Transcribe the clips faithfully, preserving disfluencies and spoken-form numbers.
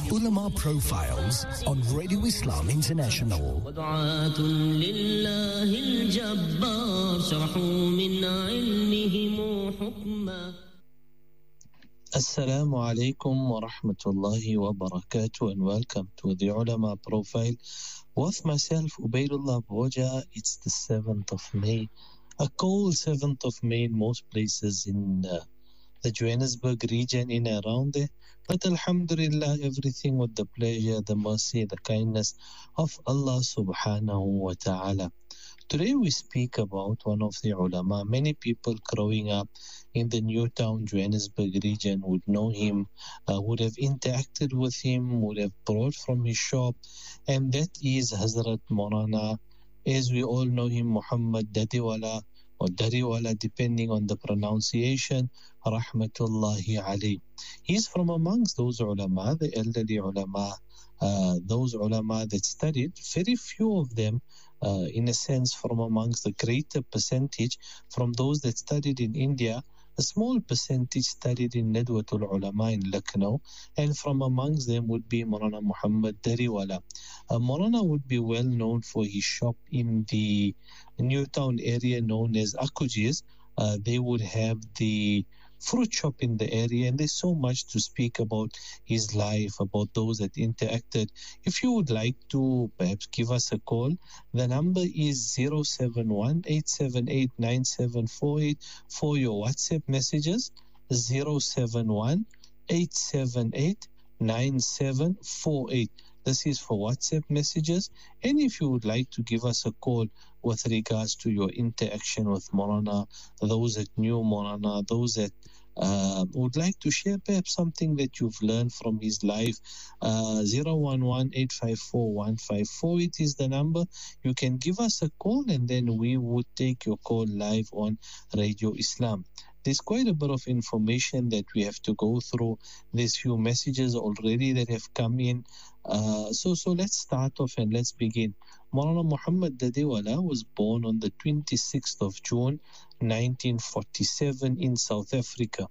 Ulama Profiles on Radio Islam International. Assalamu alaikum wa rahmatullahi wa barakatuh, and welcome to the Ulama Profile with myself, Ubaidullah Bhoja. It's the seventh of May, a cold seventh of May in most places in uh, the Johannesburg region, in and around there. But alhamdulillah, everything with the pleasure, the mercy, the kindness of Allah subhanahu wa ta'ala. Today we speak about one of the ulama. Many people growing up in the Newtown, Johannesburg region would know him, uh, would have interacted with him, would have brought from his shop, and that is Hazrat Maulana, as we all know him, Muhammad Dadiwala or Dariwala, depending on the pronunciation, rahmatullahi alayh. He's from amongst those ulama, the elderly ulama, uh, those ulama that studied, very few of them, uh, in a sense, from amongst the greater percentage, from those that studied in India, a small percentage studied in Nadwatul Ulama in Lucknow, and from amongst them would be Maulana Muhammad Dariwala. Uh, Maulana would be well known for his shop in the Newtown area known as Akujis. Uh, they would have the fruit shop in the area, and there's so much to speak about his life, about those that interacted. If you would like to perhaps give us a call, the number is zero seven one, eight seven eight, nine seven four eight for your WhatsApp messages, zero seven one, eight seven eight, nine seven four eight. This is for WhatsApp messages. And if you would like to give us a call with regards to your interaction with Maulana, those that knew Maulana, those that uh, would like to share perhaps something that you've learned from his life, uh, zero one one, eight five four, one five four eight is the number. You can give us a call, and then we would take your call live on Radio Islam. There's quite a bit of information that we have to go through. There's few messages already that have come in. Uh, so, so let's start off and let's begin. Maulana Muhammad Dadiwala was born on the twenty-sixth of June, nineteen forty-seven in South Africa.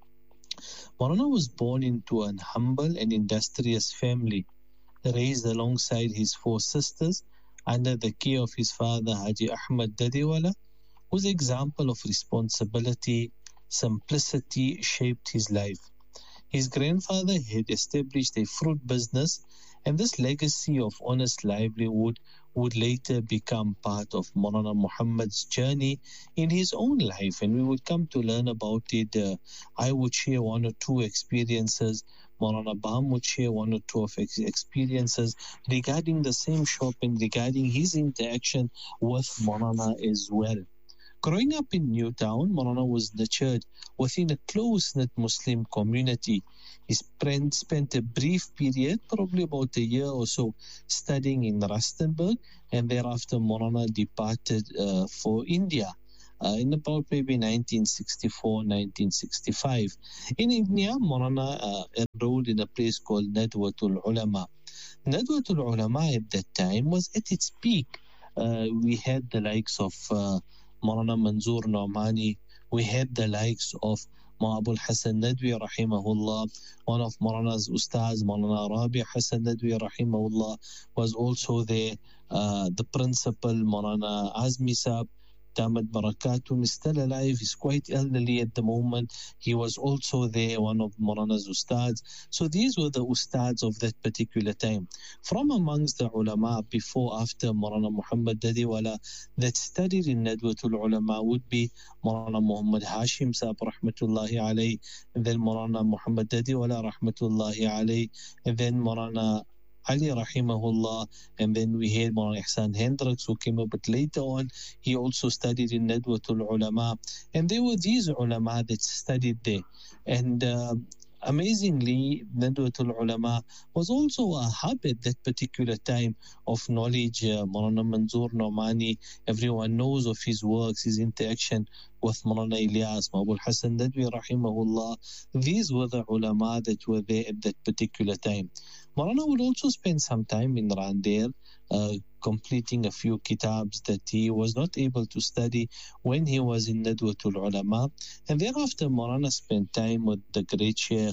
Maulana was born into an humble and industrious family, raised alongside his four sisters under the care of his father Haji Ahmad Dadiwala, whose example of responsibility, simplicity shaped his life. His grandfather had established a fruit business, and this legacy of honest livelihood would later become part of Maulana Muhammad's journey in his own life, and we would come to learn about it. Uh, I would share one or two experiences. Maulana Bam would share one or two of ex- experiences regarding the same shop and regarding his interaction with Maulana as well. Growing up in Newtown, Maulana was nurtured within a close-knit Muslim community. He spent, spent a brief period, probably about a year or so, studying in Rustenburg, and thereafter Maulana departed uh, for India uh, in about maybe nineteen sixty-four, nineteen sixty-five. In India, Maulana uh, enrolled in a place called Nadwatul Ulama. Nadwatul Ulama at that time was at its peak. Uh, we had the likes of uh, Maulana Manzoor Naumani. We had the likes of Ma Abul Hassan Nadwi rahimahullah. One of Maulana's ustaz, Maulana Rabi Hassan Nadwi rahimahullah, was also there. Uh, the principal, Maulana Azmi Saab, Damat Barakatum, is still alive. He's quite elderly at the moment. He was also there, one of Maulana's ustads. So these were the ustads of that particular time. From amongst the ulama before, after Maulana Muhammad Dadiwala that studied in Nadwatul Ulama would be Maulana Muhammad Hashim Saab rahmatullahi alayh, and then Maulana Muhammad Dadiwala rahmatullahi alayh, and then Maulana Ali rahimahullah, and then we had Maulana Ihsan Hendricks, who came a bit later on. He also studied in Nadwatul Ulama, and there were these ulama that studied there. And uh, amazingly, Nadwatul Ulama was also a hub at that particular time of knowledge. uh, Maulana Manzoor Naumani, everyone knows of his works, his interaction with Maulana Ilyas, Abul Hassan Nadwi rahimahullah. These were the ulama that were there at that particular time. Maulana would also spend some time in Randair, uh, completing a few kitabs that he was not able to study when he was in Nadwatul Ulama. And thereafter, Maulana spent time with the great Sheikh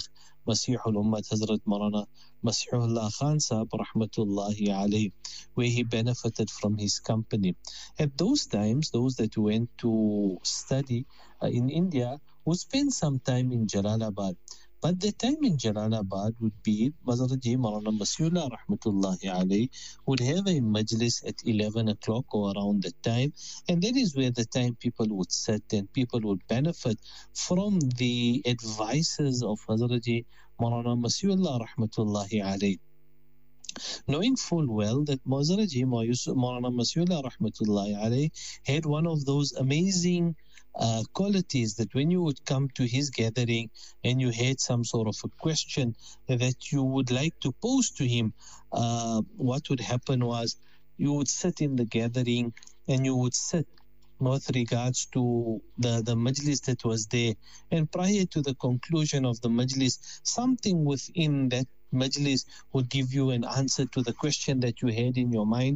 Masihul Ummat Hazrat Maulana Masihullah Khan Sahab Rahmatullahi Alayh, where he benefited from his company. At those times, those that went to study uh, in India would spend some time in Jalalabad. But the time in Jalalabad would be Hazrat Maulana Masihullah Rahmatullahi Alayh would have a majlis at eleven o'clock or around that time, and that is where the time people would sit and people would benefit from the advices of Hazrat Maulana Masihullah Rahmatullahi Alayh. Knowing full well that Hazrat Maulana Masihullah Rahmatullahi Alayh had one of those amazing Uh, qualities that when you would come to his gathering and you had some sort of a question that you would like to pose to him, uh, what would happen was you would sit in the gathering and you would sit with regards to the, the majlis that was there, and prior to the conclusion of the majlis, something within that majlis would give you an answer to the question that you had in your mind,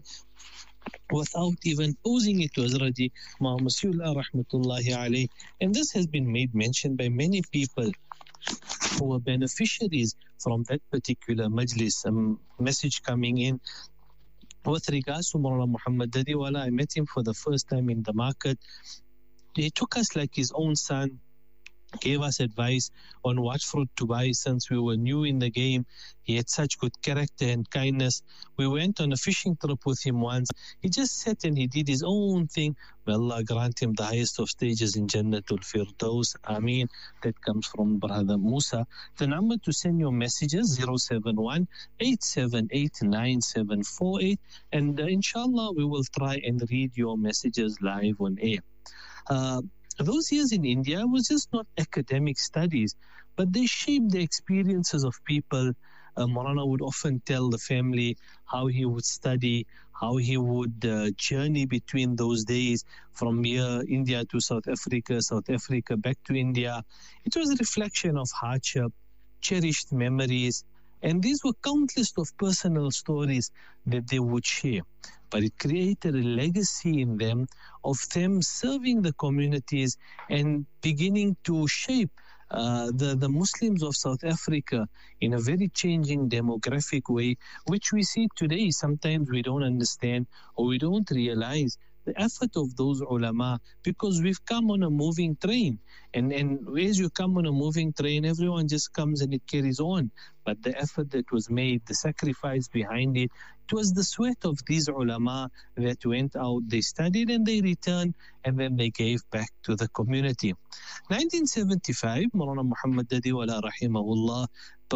without even posing it to Hazrat Maulana Masihullah Rahmatullahi Alayh. And this has been made mention by many people who were beneficiaries from that particular majlis. A message coming in with regards to Maulana Muhammad Dadiwala. I met him for the first time in the market. He took us like his own son, gave us advice on what fruit to buy since we were new in the game. He had such good character and kindness. We went on a fishing trip with him once. He just sat and he did his own thing. May Allah grant him the highest of stages in Jannatul Firdaus. Ameen. That comes from Brother Musa. The number to send your messages, zero seven one, eight seven eight, nine seven four eight. And uh, inshallah, we will try and read your messages live on air. Uh, Those years in India was just not academic studies, but they shaped the experiences of people. Uh, Maulana would often tell the family how he would study, how he would uh, journey between those days from here, India to South Africa, South Africa back to India. It was a reflection of hardship, cherished memories, and these were countless of personal stories that they would share. But it created a legacy in them of them serving the communities and beginning to shape uh, the, the Muslims of South Africa in a very changing demographic way, which we see today. Sometimes we don't understand or we don't realize the effort of those ulama, because we've come on a moving train. And, and as you come on a moving train, everyone just comes and it carries on. But the effort that was made, the sacrifice behind it, it was the sweat of these ulama that went out, they studied and they returned, and then they gave back to the community. nineteen seventy-five, Maulana Muhammad Dadiwala Rahimahullah,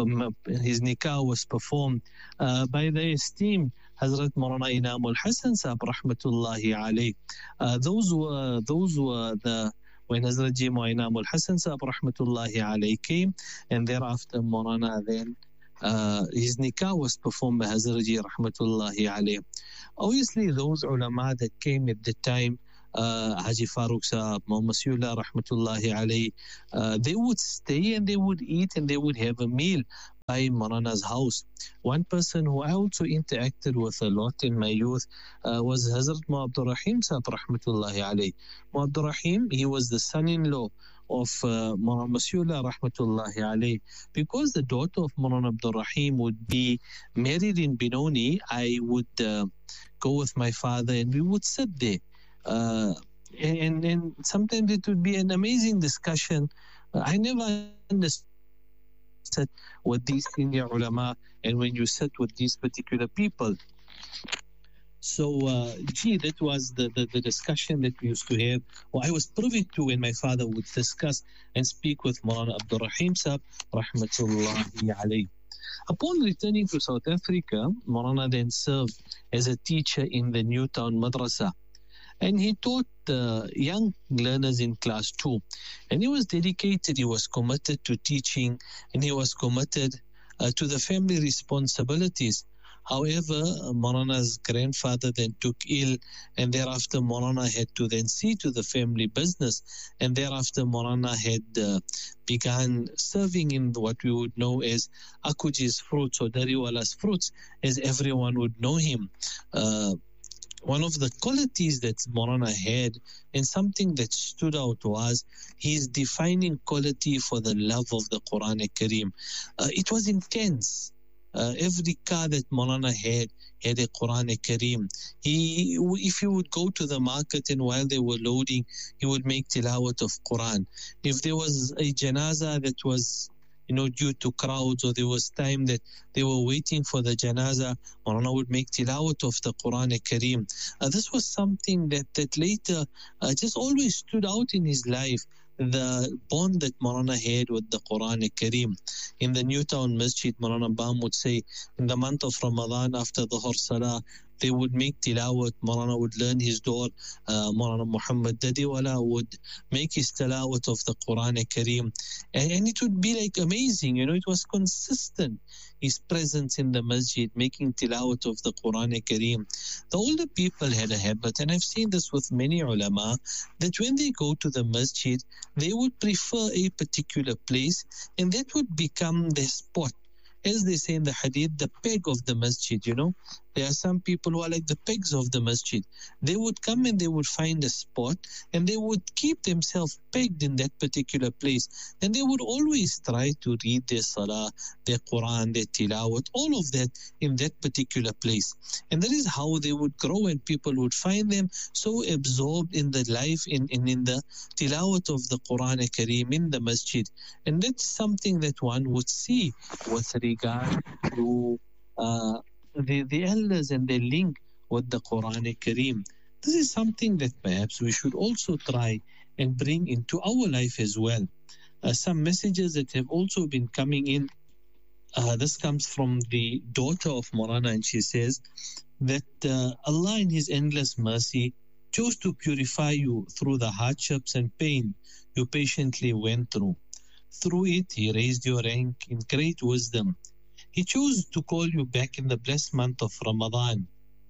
his nikah was performed uh, by the esteemed Hazrat Maulana Inamul Hassan Sahab Rahmatullahi Alayh. Uh, those were those were the when Hazrat Inamul Hassan Sahab Rahmatullahi Alayh came, and thereafter Maulana then uh, his nikah was performed by Hazrat Rahmatullahi Alayh. Obviously, those ulama that came at the time, uh, Haji Farooq Sahab, Muhammad Masihullah Rahmatullahi Alayh, uh, they would stay and they would eat and they would have a meal by Maulana's house. One person who I also interacted with a lot in my youth uh, was Hazrat Ma Abdul Rahim Sahab Rahmatullahi Alayh. Ma Abdul Rahim, he was the son-in-law of uh, Maulana Masihullah Rahmatullahi Alayh. Because the daughter of Maulana Abdul Rahim would be married in Benoni, I would uh, go with my father and we would sit there. Uh, and, and sometimes it would be an amazing discussion. Uh, I never understood with these senior ulama and when you sit with these particular people. So, uh, gee, that was the, the, the discussion that we used to have, or I was privy to when my father would discuss and speak with Maulana Abdul Rahim Sahab Rahmatullahi Alayh. Upon returning to South Africa, Maulana then served as a teacher in the Newtown Madrasa. And he taught uh, young learners in class two. And he was dedicated, he was committed to teaching, and he was committed uh, to the family responsibilities. However, Maulana's grandfather then took ill, and thereafter Maulana had to then see to the family business. And thereafter Maulana had uh, begun serving in what we would know as Akuji's fruits or Dariwala's fruits, as everyone would know him. Uh, one of the qualities that Maulana had and something that stood out was his defining quality for the love of the Quran Kareem. Uh, it was intense. Uh, every car that Maulana had had a Quran Kareem. He, if he would go to the market and while they were loading, he would make tilawat of Quran. If there was a janaza that was, you know, due to crowds, or there was time that they were waiting for the janaza, Maulana would make tilawat of the Quran Kareem. Uh, this was something that, that later uh, just always stood out in his life, the bond that Maulana had with the Quran Kareem. In the Newtown Masjid, Maulana Bam would say, in the month of Ramadan, after the Dhuhr Salah, they would make tilawat. Maulana would learn his door. Uh, Maulana Muhammad Dadiwala would make his tilawat of the Quran Kareem. And, and it would be like amazing, you know, it was consistent, his presence in the masjid, making tilawat of the Quran Kareem. The older people had a habit, and I've seen this with many ulama, that when they go to the masjid, they would prefer a particular place, and that would become their spot. As they say in the hadith, the peg of the masjid, you know. There are some people who are like the pegs of the masjid. They would come and they would find a spot and they would keep themselves pegged in that particular place. And they would always try to read their salah, their Quran, their tilawat, all of that in that particular place. And that is how they would grow, and people would find them so absorbed in the life, in, in, in the tilawat of the Quran Kareem in the masjid. And that's something that one would see with regard to uh, the, the elders and their link with the Quran Kareem. This is something that perhaps we should also try and bring into our life as well. Uh, some messages that have also been coming in. Uh, this comes from the daughter of Maulana, and she says that uh, Allah in His endless mercy chose to purify you through the hardships and pain you patiently went through. Through it, He raised your rank in great wisdom. He chose to call you back in the blessed month of Ramadan,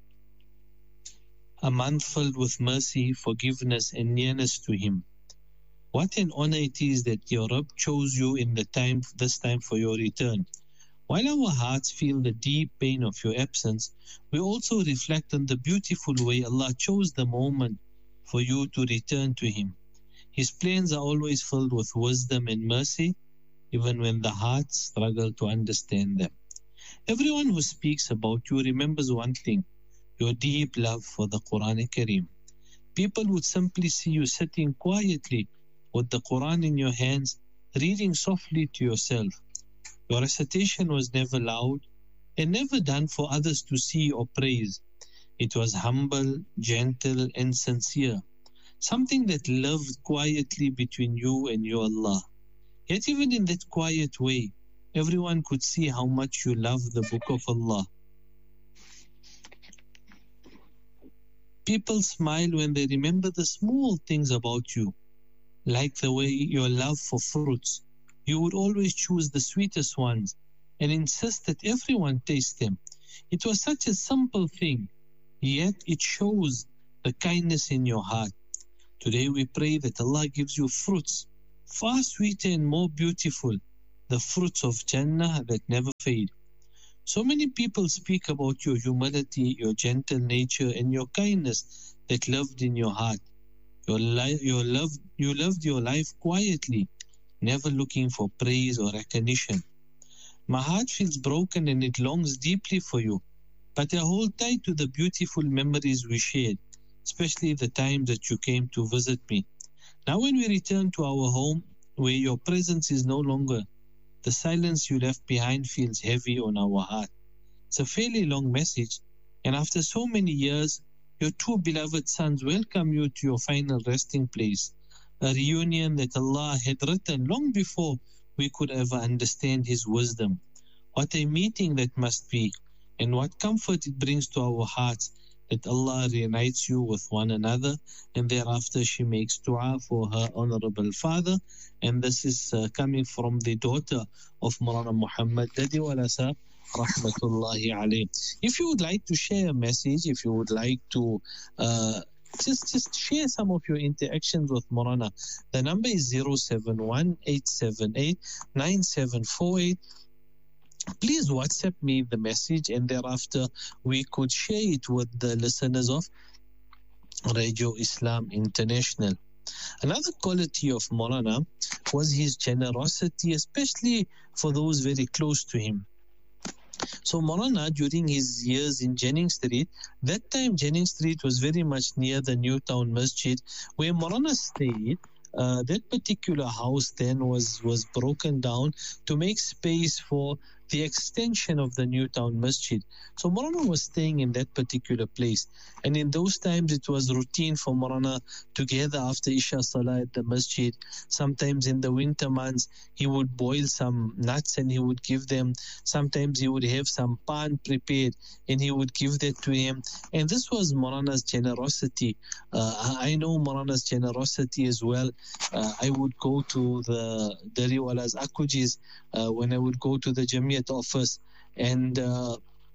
a month filled with mercy, forgiveness, and nearness to Him. What an honor it is that your Rabb chose you in the time, this time for your return. While our hearts feel the deep pain of your absence, we also reflect on the beautiful way Allah chose the moment for you to return to Him. His plans are always filled with wisdom and mercy, even when the hearts struggle to understand them. Everyone who speaks about you remembers one thing: your deep love for the Quran Kareem. People would simply see you sitting quietly with the Quran in your hands, reading softly to yourself. Your recitation was never loud and never done for others to see or praise. It was humble, gentle, and sincere, something that lived quietly between you and your Allah. Yet even in that quiet way, everyone could see how much you love the Book of Allah. People smile when they remember the small things about you, like the way your love for fruits. You would always choose the sweetest ones and insist that everyone taste them. It was such a simple thing, yet it shows the kindness in your heart. Today we pray that Allah gives you fruits far sweeter and more beautiful, the fruits of Jannah that never fade. So many people speak about your humility, your gentle nature, and your kindness that lived in your heart. Your li- your love, you lived your life quietly, never looking for praise or recognition. My heart feels broken and it longs deeply for you, but I hold tight to the beautiful memories we shared, especially the time that you came to visit me. Now when we return to our home, where your presence is no longer, the silence you left behind feels heavy on our heart. It's a fairly long message, and after so many years, your two beloved sons welcome you to your final resting place, a reunion that Allah had written long before we could ever understand His wisdom. What a meeting that must be, and what comfort it brings to our hearts that Allah reunites you with one another, and thereafter she makes dua for her honorable father. And this is uh, coming from the daughter of Maulana Muhammad Dadiwala Sahab, rahmatullahi alayh. If you would like to share a message, if you would like to uh, just just share some of your interactions with Maulana, the number is zero seven one eight seven eight nine seven four eight. please WhatsApp me the message, and thereafter we could share it with the listeners of Radio Islam International. Another quality of Maulana was his generosity, especially for those very close to him. So Maulana, during his years in Jennings Street, that time Jennings Street was very much near the New Town Masjid where Maulana stayed. Uh, that particular house then was, was broken down to make space for the extension of the New Town Masjid. So Maulana was staying in that particular place. And in those times, it was routine for Maulana to gather after Isha Salah at the Masjid. Sometimes in the winter months, he would boil some nuts and he would give them. Sometimes he would have some pan prepared and he would give that to him. And this was Maulana's generosity. Uh, I know Maulana's generosity as well. Uh, I would go to the Dariwala's Akujis uh, when I would go to the Jamia office, and uh,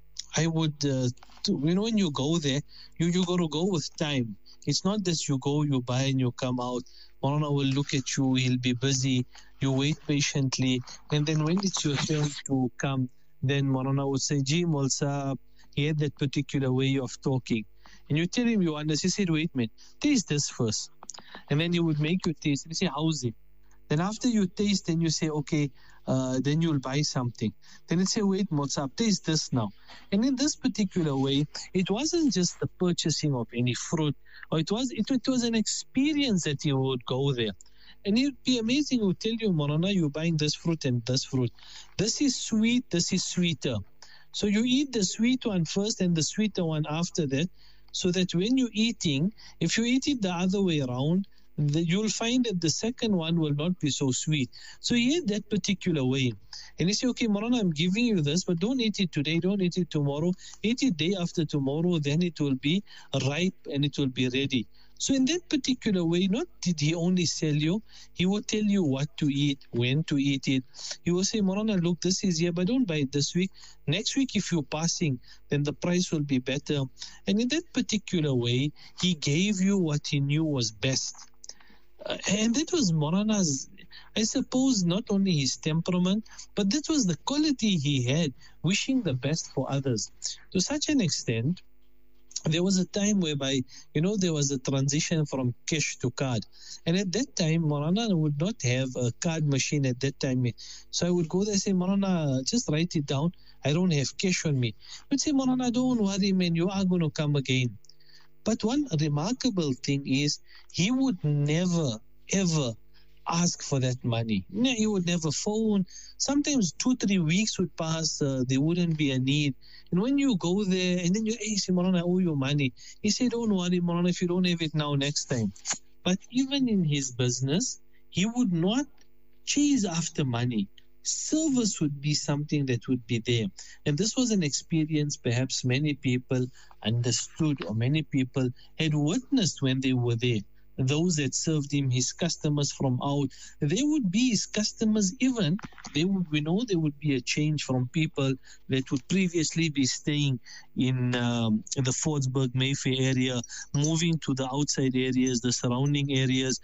I would, uh, to, you know, when you go there, you you got to go with time. It's not that you go, you buy, and you come out. Maulana will look at you, he'll be busy. You wait patiently, and then when it's your turn to come, then Maulana would say, "Ji Maul Sahab," he had that particular way of talking, and you tell him you understand. He said, "Wait, man, taste this first," and then he would make you taste. And you say, "How's it?" Then after you taste, then you say, "Okay." Uh, then you'll buy something. Then it say, "Wait, Motsab, taste this now." And in this particular way, it wasn't just the purchasing of any fruit, or it was it, it was an experience that you would go there. And it would be amazing. He would tell you, "Maulana, you're buying this fruit and this fruit. This is sweet, this is sweeter. So you eat the sweet one first and the sweeter one after that, so that when you're eating, if you eat it the other way around, the, you'll find that the second one will not be so sweet." So he had that particular way. And he said, "Okay, Maulana, I'm giving you this, but don't eat it today, don't eat it tomorrow. Eat it day after tomorrow, then it will be ripe and it will be ready." So in that particular way, not did he only sell you, he would tell you what to eat, when to eat it. He will say, "Maulana, look, this is here, but don't buy it this week. Next week, if you're passing, then the price will be better." And in that particular way, he gave you what he knew was best. Uh, and that was Maulana's, I suppose, not only his temperament, but that was the quality he had, wishing the best for others. To such an extent, there was a time whereby, you know, there was a transition from cash to card. And at that time, Maulana would not have a card machine at that time. So I would go there and say, "Maulana, just write it down. I don't have cash on me." I would say, "Maulana, don't worry, man, you are going to come again." But one remarkable thing is he would never, ever ask for that money. No, he would never phone. Sometimes two, three weeks would pass. Uh, there wouldn't be a need. And when you go there and then you hey, say, "Maulana, I owe you money." He said, "Don't worry, Maulana, if you don't have it now, next time." But even in his business, he would not chase after money. Service would be something that would be there. And this was an experience perhaps many people understood, or many people had witnessed when they were there. Those that served him, his customers from out, they would be his customers even. They would, we know there would be a change from people that would previously be staying in, um, in the Fordsburg, Mayfair area, moving to the outside areas, the surrounding areas.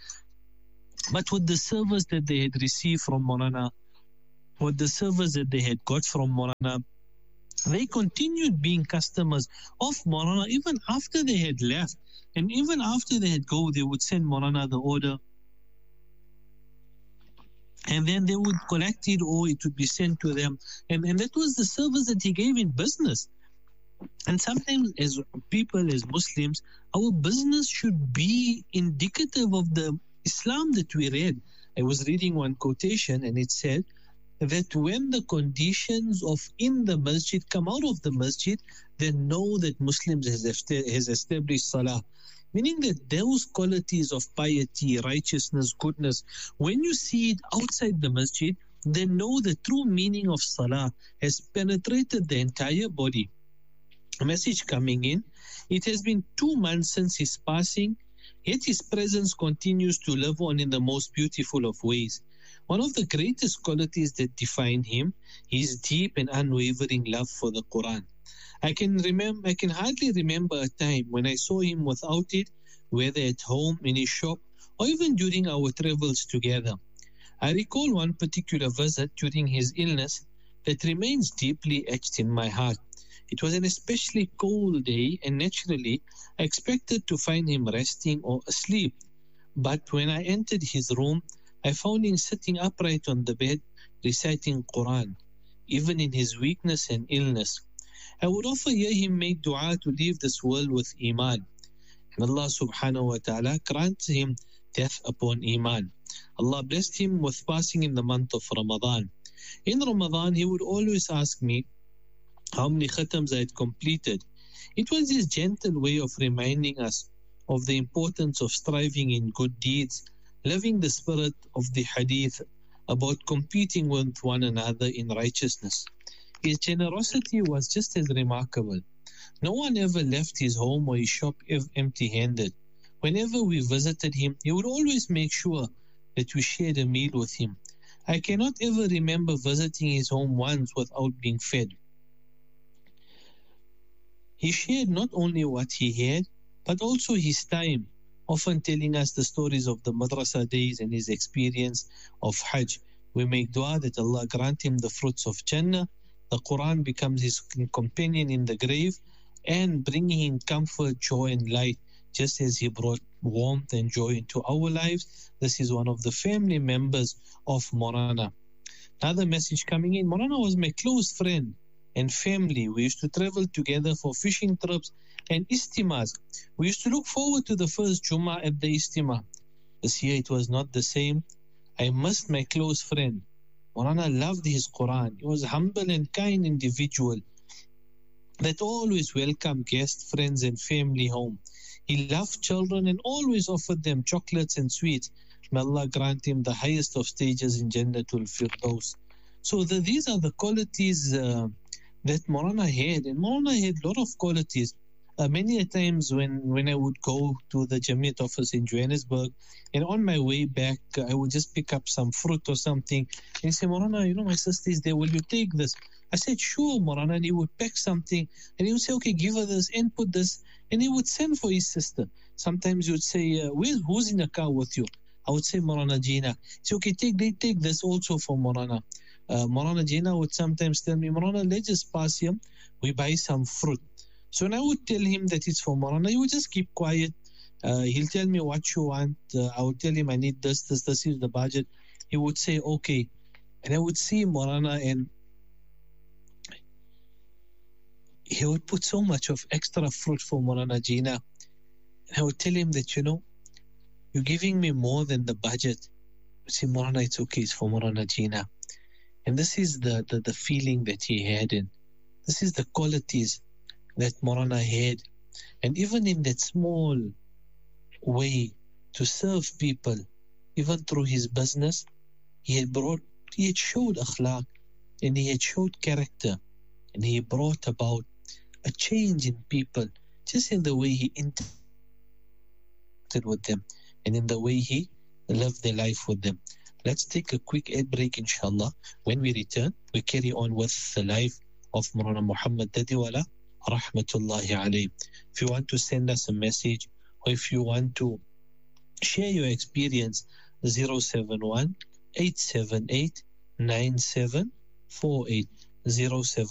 But with the service that they had received from Maulana, with the service that they had got from Maulana, they continued being customers of Maulana even after they had left. And even after they had go, they would send Maulana the order. And then they would collect it, or it would be sent to them. And, and that was the service that he gave in business. And sometimes as people, as Muslims, our business should be indicative of the Islam that we read. I was reading one quotation and it said that when the conditions of in the masjid come out of the masjid, then know that Muslims has, has established salah. Meaning that those qualities of piety, righteousness, goodness, when you see it outside the masjid, then know the true meaning of salah has penetrated the entire body. A message coming in, it has been two months since his passing, yet his presence continues to live on in the most beautiful of ways. One of the greatest qualities that define him is deep and unwavering love for the Quran. I can remember, I can hardly remember a time when I saw him without it, whether at home, in his shop, or even during our travels together. I recall one particular visit during his illness that remains deeply etched in my heart. It was an especially cold day, and naturally, I expected to find him resting or asleep. But when I entered his room, I found him sitting upright on the bed, reciting Quran, even in his weakness and illness. I would often hear him make dua to leave this world with Iman. And Allah subhanahu wa ta'ala granted him death upon Iman. Allah blessed him with fasting in the month of Ramadan. In Ramadan, he would always ask me how many khatams I had completed. It was his gentle way of reminding us of the importance of striving in good deeds, living the spirit of the hadith about competing with one another in righteousness. His generosity was just as remarkable. No one ever left his home or his shop empty-handed. Whenever we visited him, he would always make sure that we shared a meal with him. I cannot ever remember visiting his home once without being fed. He shared not only what he had, but also his time, often telling us the stories of the madrasa days and his experience of Hajj. We make dua that Allah grant him the fruits of Jannah. The Quran becomes his companion in the grave and bringing him comfort, joy and light, just as he brought warmth and joy into our lives. This is one of the family members of Morana. Another message coming in. Morana was my close friend and family. We used to travel together for fishing trips and istimas. We used to look forward to the first Jummah at the istima. This year it was not the same. I missed my close friend. Morana loved his Quran. He was a humble and kind individual that always welcomed guests, friends and family home. He loved children and always offered them chocolates and sweets. May Allah grant him the highest of stages in Jannatul Firdaus. So the, these are the qualities uh, that Morana had. And Morana had a lot of qualities. Uh, many a times when, when I would go to the Jamiat office in Johannesburg, and on my way back, uh, I would just pick up some fruit or something. And he said, Morana, you know, my sister is there. Will you take this? I said, sure, Morana. And he would pack something. And he would say, okay, give her this and put this. And he would send for his sister. Sometimes he would say, uh, Where's, who's in the car with you? I would say, Morana Gina. He said, okay, take, they take this also for Morana. Uh, Morana Gina would sometimes tell me, Morana, let's just pass here. We buy some fruit. So when I would tell him that it's for Morana, he would just keep quiet. Uh, he'll tell me what you want. Uh, I would tell him I need this, this, this is the budget. He would say, okay. And I would see Morana and he would put so much of extra fruit for Morana Gina. And I would tell him that, you know, you're giving me more than the budget. I say, Morana, it's okay, it's for Morana Gina. And this is the, the, the feeling that he had, and this is the qualities that Morana had. And even in that small way to serve people, even through his business, he had brought, he had showed akhlaq, and he had showed character, and he brought about a change in people, just in the way he interacted with them, and in the way he lived their life with them. Let's take a quick ad break, inshallah. When we return, we carry on with the life of Maulana Muhammad Dadiwala, rahmatullahi alayhi. If you want to send us a message, or if you want to share your experience, zero seven one, eight seven eight, nine seven four eight, zero seven